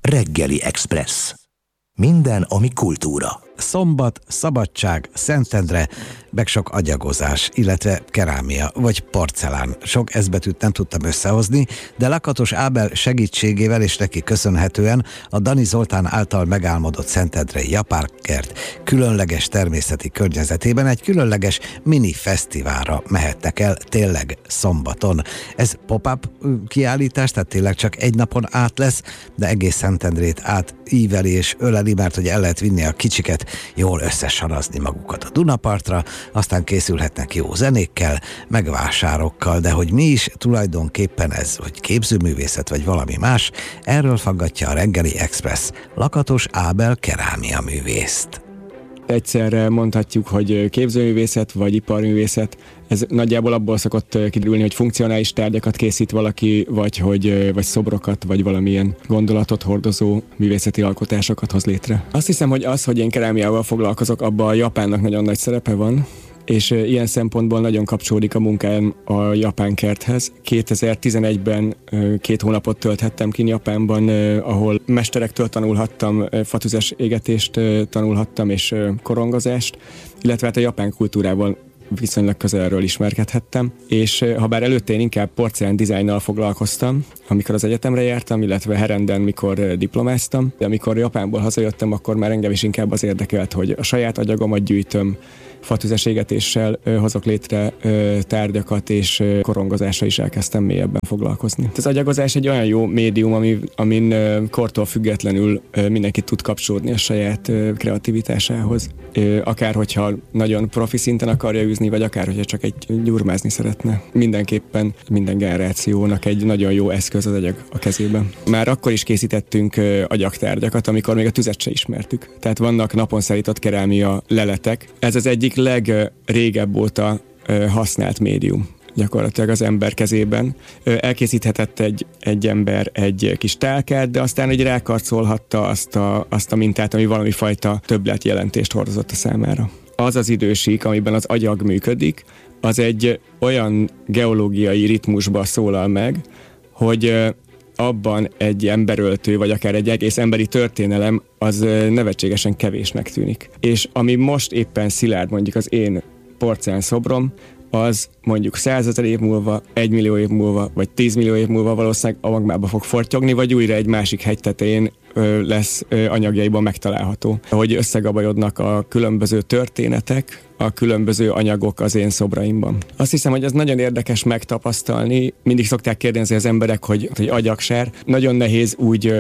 Reggeli Express. Minden, ami kultúra. Szombat, szabadság, Szentendre, meg sok agyagozás, illetve kerámia, vagy porcelán. Sok ezbetűt nem tudtam összehozni, de Lakatos Ábel segítségével és neki köszönhetően a Dani Zoltán által megálmodott szentendrei japánkert különleges természeti környezetében egy különleges mini fesztiválra mehettek el tényleg szombaton. Ez pop-up kiállítás, tehát tényleg csak egy napon át lesz, de egész Szentendrét átíveli és öleli, mert hogy el lehet vinni a kicsiket jól összesarazni magukat a Dunapartra, aztán készülhetnek jó zenékkel, meg vásárokkal, de hogy mi is tulajdonképpen ez, hogy képzőművészet vagy valami más, erről faggatja a Reggeli Express Lakatos Ábel kerámia művészt. Egyszerre mondhatjuk, hogy képzőművészet vagy iparművészet. Ez nagyjából abból szokott kiderülni, hogy funkcionális tárgyakat készít valaki, vagy szobrokat, vagy valamilyen gondolatot hordozó művészeti alkotásokat hoz létre. Azt hiszem, hogy az, hogy én kerámiával foglalkozok, abban a Japánnak nagyon nagy szerepe van, és ilyen szempontból nagyon kapcsolódik a munkám a japánkerthez. 2011-ben 2 hónapot tölthettem ki Japánban, ahol mesterektől tanulhattam, fatüzes égetést tanulhattam, és korongozást, illetve hát a japán kultúrával viszonylag közelről ismerkedhettem, és ha bár előtte én inkább porcelán dizájnnal foglalkoztam, amikor az egyetemre jártam, illetve Herenden, mikor diplomáztam, de amikor Japánból hazajöttem, akkor már engem is inkább az érdekelt, hogy a saját agyagomat gyűjtöm, fatüzes égetéssel hozok létre tárgyakat, és korongozással is elkezdtem mélyebben foglalkozni. Az agyagozás egy olyan jó médium, amin kortól függetlenül mindenki tud kapcsolódni a saját kreativitásához. Akár hogyha nagyon profi szinten akarja űzni, vagy akár hogyha csak egy gyurmázni szeretne. Mindenképpen minden generációnak egy nagyon jó eszköz az agyag a kezében. Már akkor is készítettünk agyagtárgyakat, amikor még a tüzet se ismertük. Tehát vannak napon szállított kerámia leletek. Ez az egyik legrégebb óta használt médium gyakorlatilag az ember kezében. Elkészíthetett egy ember egy kis tálkát, de aztán egy rákarcolhatta azt a mintát, ami valami fajta többletjelentést hordozott a számára. Az az idősík, amiben az agyag működik, az egy olyan geológiai ritmusba szólal meg, hogy abban egy emberöltő, vagy akár egy egész emberi történelem, az nevetségesen kevésnek tűnik. És ami most éppen szilárd, mondjuk az én porcelán szobrom, az mondjuk 100 000 év múlva, 1 millió év múlva, vagy 10 millió év múlva valószínűleg a magmába fog fortyogni, vagy újra egy másik hegy tetején lesz anyagjaiban megtalálható. Hogy összegabajodnak a különböző történetek, a különböző anyagok az én szobraimban. Azt hiszem, hogy ez nagyon érdekes megtapasztalni. Mindig szokták kérdezni az emberek, hogy agyagsár. Nagyon nehéz úgy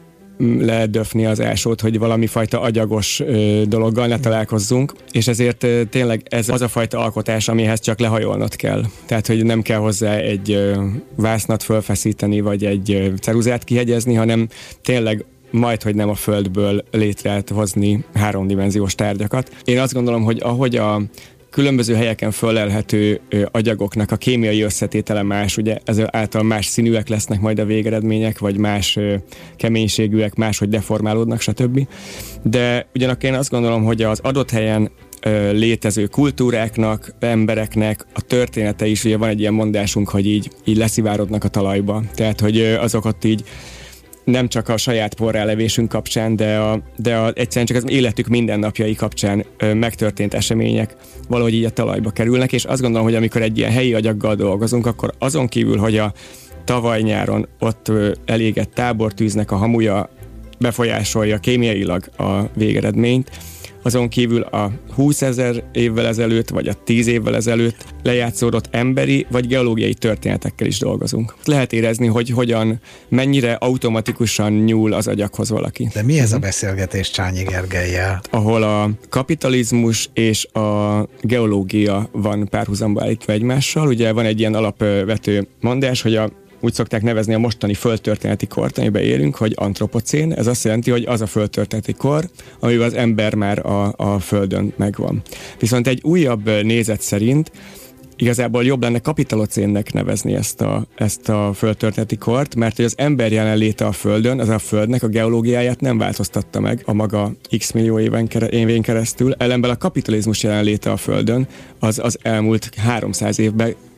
ledöfni az ásót, hogy valami fajta agyagos dologgal ne találkozzunk, és ezért tényleg ez az a fajta alkotás, amihez csak lehajolnod kell. Tehát, hogy nem kell hozzá egy vásznat fölfeszíteni, vagy egy ceruzát kihegyezni, hanem tényleg majdhogy nem a földből létre lehet hozni 3-dimenziós tárgyakat. Én azt gondolom, hogy ahogy a különböző helyeken föllelhető agyagoknak a kémiai összetétele más, ugye ezáltal más színűek lesznek majd a végeredmények, vagy más keménységűek, máshogy deformálódnak, stb. De ugyanakkor én azt gondolom, hogy az adott helyen létező kultúráknak, embereknek a története is, ugye van egy ilyen mondásunk, hogy így leszivárognak a talajba. Tehát, hogy azok ott így nem csak a saját porrálevésünk kapcsán, de egyszerűen csak az életük mindennapjai kapcsán megtörtént események valahogy így a talajba kerülnek, és azt gondolom, hogy amikor egy ilyen helyi agyaggal dolgozunk, akkor azon kívül, hogy a tavaly nyáron ott elégett tábortűznek a hamuja befolyásolja kémiailag a végeredményt, azon kívül a 20 000 évvel ezelőtt, vagy a 10 évvel ezelőtt lejátszódott emberi vagy geológiai történetekkel is dolgozunk. Lehet érezni, hogy hogyan, mennyire automatikusan nyúl az agyaghoz valaki. De mi ez a beszélgetés Csányi Gergellyel? Ahol a kapitalizmus és a geológia van párhuzamba állítva egymással. Ugye van egy ilyen alapvető mondás, hogy úgy szokták nevezni a mostani földtörténeti kort, amiben élünk, hogy antropocén. Ez azt jelenti, hogy az a földtörténeti kor, amiben az ember már a földön megvan. Viszont egy újabb nézet szerint igazából jobb lenne kapitalocénnek nevezni ezt a földtörténeti kort, mert hogy az ember jelenléte a földön, az a földnek a geológiáját nem változtatta meg a maga x millió évén keresztül, ellenben a kapitalizmus jelenléte a földön az elmúlt 300 évben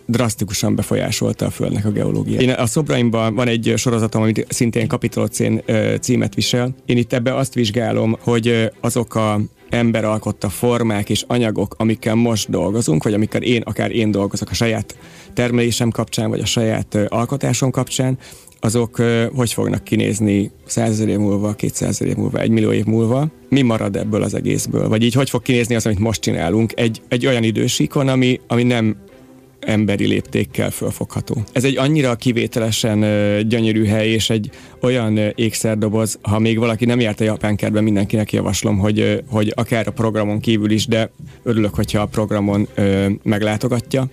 drasztikusan befolyásolta a Földnek a geológiát. Én a szobraimban van egy sorozatom, amit szintén Kapitolocén címet visel. Én itt ebbe azt vizsgálom, hogy azok a ember alkotta formák és anyagok, amikkel most dolgozunk, vagy amikkel akár én dolgozok a saját termelésem kapcsán, vagy a saját alkotásom kapcsán, azok hogy fognak kinézni 100 000 év múlva, 200 000 év múlva, 1 millió év múlva? Mi marad ebből az egészből? Vagy így hogy fog kinézni az, amit most csinálunk egy olyan idősíkon, ami nem emberi léptékkel fölfogható. Ez egy annyira kivételesen gyönyörű hely, és egy olyan ékszerdoboz, ha még valaki nem járt a japán kertben, mindenkinek javaslom, hogy akár a programon kívül is, de örülök, hogyha a programon meglátogatja,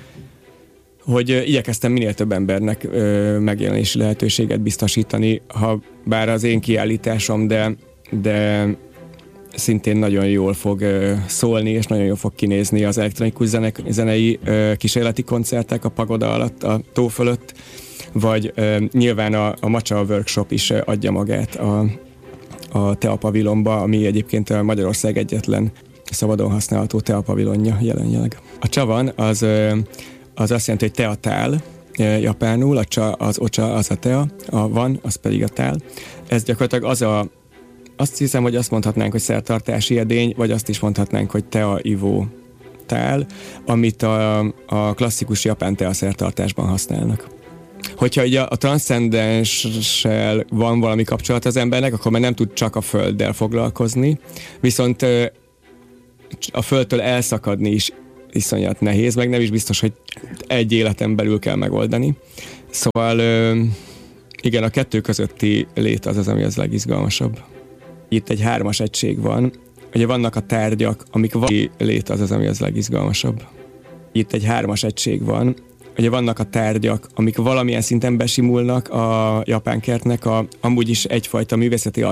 hogy igyekeztem minél több embernek megjelenési lehetőséget biztosítani, ha bár az én kiállításom, de szintén nagyon jól fog szólni, és nagyon jól fog kinézni az elektronikus zenei kísérleti koncertek a pagoda alatt, a tó fölött, vagy nyilván a Macsa workshop is adja magát a TEA pavilonba, ami egyébként a Magyarország egyetlen szabadon használható TEA pavilonja jelenleg. A csavan az azt jelenti, hogy teatál japánul, az ocha az a tea, a van, az pedig a tál. Ez gyakorlatilag azt hiszem, hogy azt mondhatnánk, hogy szertartási edény, vagy azt is mondhatnánk, hogy tea ivó tál, amit a klasszikus japán tea szertartásban használnak. Hogyha ugye a transzcendenssel van valami kapcsolat az embernek, akkor már nem tud csak a földdel foglalkozni, viszont a földtől elszakadni is iszonyat nehéz, meg nem is biztos, hogy egy életen belül kell megoldani. Szóval igen, a kettő közötti lét az, ami az legizgalmasabb. Itt egy 3-as egység van, ugye vannak a tárgyak, amik lét az, ami az legizgalmasabb. Itt egy 3-as egység van, ugye vannak a tárgyak, amik valamilyen szinten besimulnak a japán kertnek amúgy is egyfajta művészeti